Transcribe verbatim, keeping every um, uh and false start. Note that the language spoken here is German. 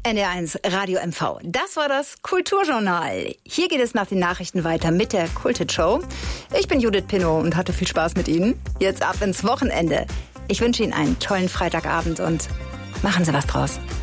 N D R eins Radio M V. Das war das Kulturjournal. Hier geht es nach den Nachrichten weiter mit der Kultet-Show. Ich bin Judith Pinnow und hatte viel Spaß mit Ihnen. Jetzt ab ins Wochenende. Ich wünsche Ihnen einen tollen Freitagabend und machen Sie was draus.